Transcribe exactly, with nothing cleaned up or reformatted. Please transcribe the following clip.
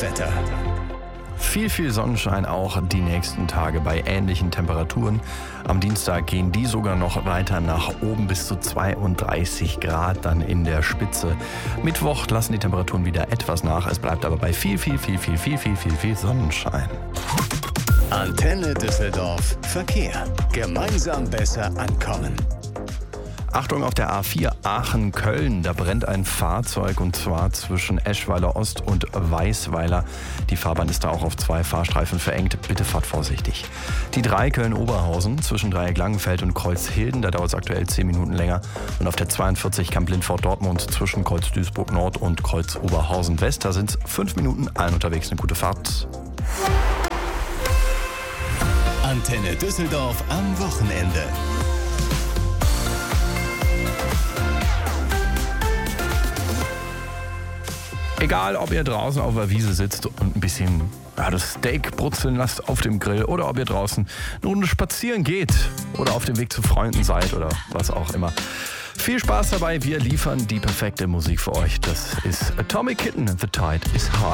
Wetter. Viel, viel Sonnenschein auch die nächsten Tage bei ähnlichen Temperaturen. Am Dienstag gehen die sogar noch weiter nach oben bis zu zweiunddreißig Grad dann in der Spitze. Mittwoch lassen die Temperaturen wieder etwas nach. Es bleibt aber bei viel, viel, viel, viel, viel, viel, viel, viel Sonnenschein. Antenne Düsseldorf Verkehr. Gemeinsam besser ankommen. Achtung auf der A vier Aachen-Köln, da brennt ein Fahrzeug und zwar zwischen Eschweiler Ost und Weißweiler. Die Fahrbahn ist da auch auf zwei Fahrstreifen verengt, bitte fahrt vorsichtig. Die drei Köln-Oberhausen zwischen Dreieck Langenfeld und Kreuzhilden, da dauert es aktuell zehn Minuten länger. Und auf der zweiundvierzig Kamp-Lindfort-Dortmund zwischen Kreuz Duisburg Nord und Kreuz Oberhausen West, da sind es fünf Minuten, allen unterwegs eine gute Fahrt. Antenne Düsseldorf am Wochenende. Egal, ob ihr draußen auf der Wiese sitzt und ein bisschen ja, das Steak brutzeln lasst auf dem Grill oder ob ihr draußen eine Runde spazieren geht oder auf dem Weg zu Freunden seid oder was auch immer. Viel Spaß dabei, wir liefern die perfekte Musik für euch. Das ist Atomic Kitten, The Tide is High.